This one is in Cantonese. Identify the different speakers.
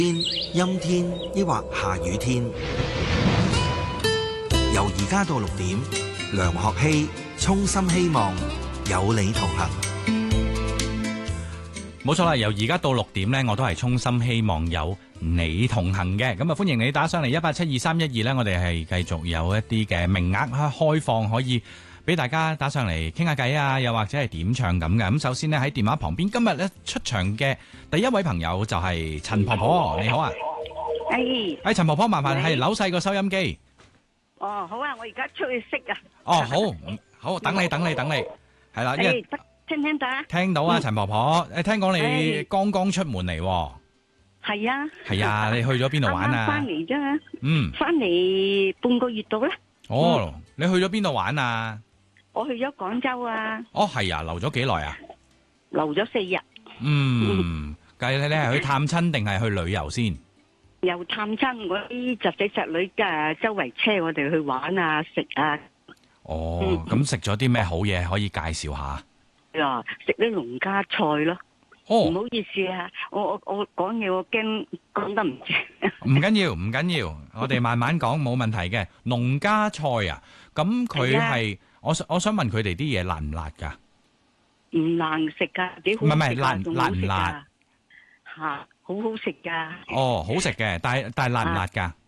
Speaker 1: 陰天抑或下雨天，由而家到6點，梁學希衷心希望有你同行。
Speaker 2: 冇錯啦，由而家到6點呢，我都係衷心希望有你同行嘅。咁啊，歡迎你打上嚟1872312呢，我哋係繼續有一啲嘅名額開放，可以俾大家打上嚟傾下偈啊，又或者係點唱咁嘅。咁首先呢，喺電話旁邊，今日呢出場嘅第一位朋友就係陳婆婆，你好啊！陳婆婆，麻煩係扭細個收音機。
Speaker 3: 哦，好啊，我而家出去識啊。
Speaker 2: 哦，好，等你，係啦，
Speaker 3: 得聽到啊？
Speaker 2: 聽到啊，陳婆婆，聽講你剛剛出門嚟。
Speaker 3: 係啊。
Speaker 2: 係啊，你去咗邊度玩啊？
Speaker 3: 翻嚟啫。翻嚟半個月度啦。
Speaker 2: 哦，你去咗邊度玩啊？
Speaker 3: 我去咗廣州啊。
Speaker 2: 哦，係啊，留咗幾耐啊？
Speaker 3: 留咗4日。
Speaker 2: 計你係去探親定係去旅遊先？
Speaker 3: 又探親，我啲侄仔侄女周圍車我哋去玩啊食啊。
Speaker 2: 哦，咁食咗啲咩好嘢可以介紹下？
Speaker 3: 食啲農家菜咯。哦，唔好意思啊，我講嘢我驚講得唔正。
Speaker 2: 唔緊要，我哋慢慢講，冇問題嘅。農家菜啊，咁佢係我想問佢哋啲嘢辣唔辣噶？
Speaker 3: 唔難食噶，幾好食。唔係
Speaker 2: 辣唔辣？
Speaker 3: 吓，好好食噶。
Speaker 2: 哦，好食嘅，但係辣唔辣噶？